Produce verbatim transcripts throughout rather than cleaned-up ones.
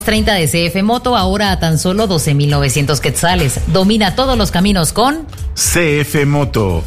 treinta de C F Moto, ahora a tan solo doce mil novecientos quetzales. Domina todos los caminos con C F Moto.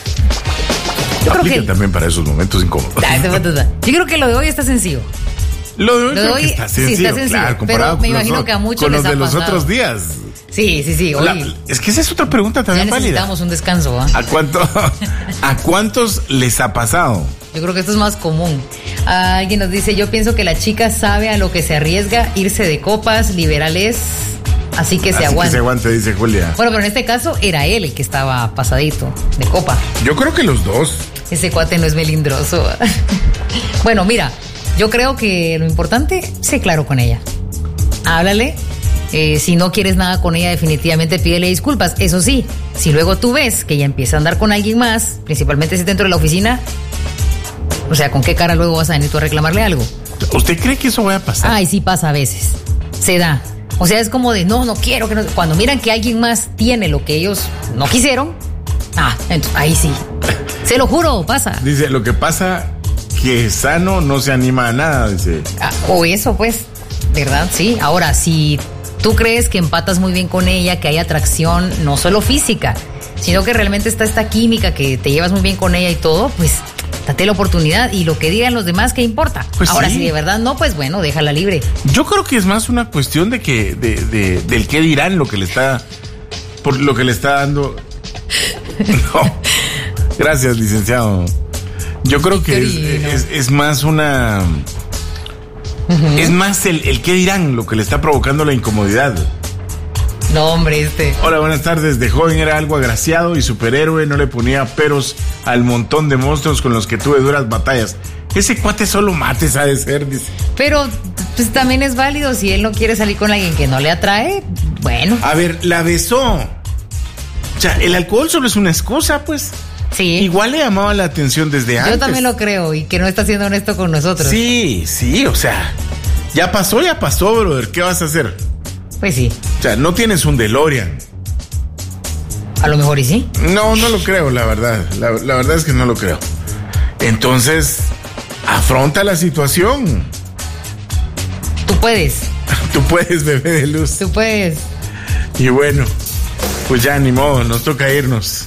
Yo Aplica creo que también para esos momentos incómodos. Yo creo que lo de hoy está sencillo. Lo de hoy, Lo de creo hoy que está sencillo, sí está sencillo, claro, comparado pero me con los imagino o- que a muchos con les los ha de los pasado. otros días. Sí, sí, sí. Hoy La- es que esa es otra pregunta ya también válida. necesitamos un descanso, ¿ah? ¿A cuánto, a cuántos les ha pasado? Yo creo que esto es más común. Ah, alguien nos dice, yo pienso que la chica sabe a lo que se arriesga, irse de copas, liberal es, así que se Así aguanta. que se aguante, dice Julia. Bueno, pero en este caso era él el que estaba pasadito de copa. Yo creo que los dos. Ese cuate no es melindroso. Bueno, mira, yo creo que lo importante, sé claro con ella. Háblale. Eh, si no quieres nada con ella, definitivamente pídele disculpas. Eso sí, si luego tú ves que ella empieza a andar con alguien más, principalmente si dentro de la oficina, o sea, ¿con qué cara luego vas a venir tú a reclamarle algo? ¿Usted cree que eso vaya a pasar? Ay, sí pasa a veces. Se da. O sea, es como de, no, no quiero. que no. Cuando miran que alguien más tiene lo que ellos no quisieron, ah, entonces, ahí sí. Se lo juro, pasa. Dice, lo que pasa que sano no se anima a nada, dice. Ah, o eso, pues, ¿verdad? Sí. Ahora, si tú crees que empatas muy bien con ella, que hay atracción, no solo física, sino que realmente está esta química, que te llevas muy bien con ella y todo, pues, date la oportunidad y lo que digan los demás, ¿qué importa? Pues Ahora, sí. si de verdad no, pues bueno, déjala libre. Yo creo que es más una cuestión de que, de, de, del qué dirán lo que le está, por lo que le está dando. No. Gracias, licenciado. Yo creo que es, es, es más una. Uh-huh. Es más el, el qué dirán lo que le está provocando la incomodidad. No, hombre, este. Hola, buenas tardes. De joven era algo agraciado y superhéroe, no le ponía peros al montón de monstruos con los que tuve duras batallas. Ese cuate solo mates ha de ser, dice. Pero pues también es válido, si él no quiere salir con alguien que no le atrae, bueno. A ver, la besó. O sea, el alcohol solo es una excusa, pues. Sí. Igual le llamaba la atención desde antes. Yo también lo creo, y que no está siendo honesto con nosotros. Sí, sí, o sea, ya pasó, ya pasó, brother. ¿Qué vas a hacer? Pues sí. O sea, no tienes un DeLorean. A lo mejor y sí. No, no lo creo, la verdad. La, la verdad es que no lo creo. Entonces, afronta la situación. Tú puedes. Tú puedes, bebé de luz. Tú puedes. Y bueno, pues ya ni modo, nos toca irnos.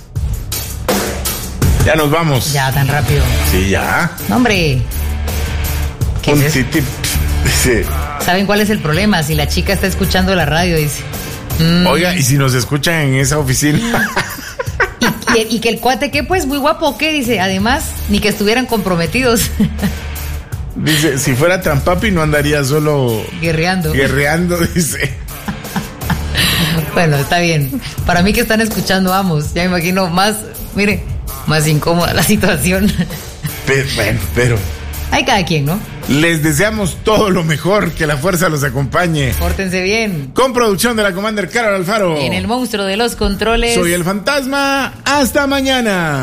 Ya nos vamos. Ya, tan rápido. Sí, ya. No, hombre. ¿Qué Un es eso? titip. Dice. ¿Saben cuál es el problema? Si la chica está escuchando la radio, dice. Mm. Oiga, ¿y si nos escuchan en esa oficina? y, y, y que el cuate, ¿qué? Pues muy guapo, ¿qué? Dice, además, ni que estuvieran comprometidos. Dice, si fuera tan papi no andaría solo Guerreando. Guerreando, dice. Bueno, está bien. Para mí que están escuchando, vamos. Ya me imagino más, mire, más incómoda la situación. Pero, bueno, pero Hay cada quien, ¿no? les deseamos todo lo mejor, que la fuerza los acompañe. Pórtense bien. Con producción de la Commander Carol Alfaro. En el monstruo de los controles. Soy el fantasma. Hasta mañana.